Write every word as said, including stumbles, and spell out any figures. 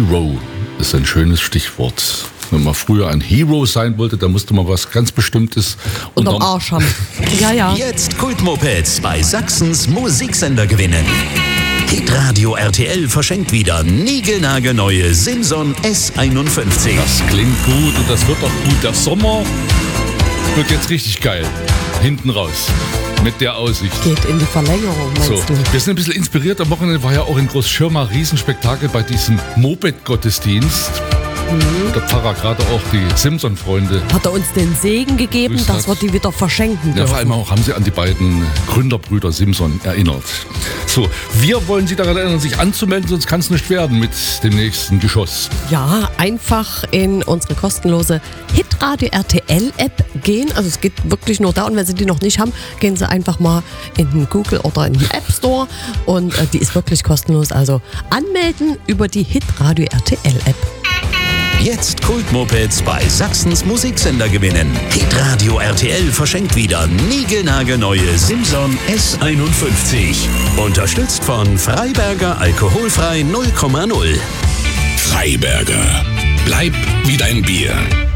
Hero ist ein schönes Stichwort. Wenn man früher ein Hero sein wollte, dann musste man was ganz Bestimmtes unterm Arsch haben. Ja, ja. Jetzt Kultmopeds bei Sachsens Musiksender gewinnen. Hitradio R T L verschenkt wieder niegelnagelneue Simson S einundfünfzig. Das klingt gut und das wird auch gut. Der Sommer wird jetzt richtig geil. Hinten raus. Mit der Aussicht. Geht in die Verlängerung, meinst so, du? Wir sind ein bisschen inspiriert. Am Wochenende war ja auch in Großschirma Riesenspektakel bei diesem Moped-Gottesdienst. Mhm. Der Pfarrer, gerade auch die Simpson-Freunde. Hat er uns den Segen gegeben, Grüß dass hat. wir die wieder verschenken dürfen. Ja, vor allem auch haben sie an die beiden Gründerbrüder Simpson erinnert. So, wir wollen Sie daran erinnern, sich anzumelden, sonst kann es nicht werden mit dem nächsten Geschoss. Ja, einfach in unsere kostenlose Hitradio R T L App gehen. Also es geht wirklich nur da. Und wenn Sie die noch nicht haben, gehen Sie einfach mal in den Google oder in den App Store. Und äh, die ist wirklich kostenlos. Also anmelden über die Hitradio R T L App. Jetzt Kultmopeds bei Sachsens Musiksender gewinnen. Hitradio R T L verschenkt wieder niegelnagelneue Simson S einundfünfzig. Unterstützt von Freiberger Alkoholfrei null Komma null. Freiberger. Bleib wie dein Bier.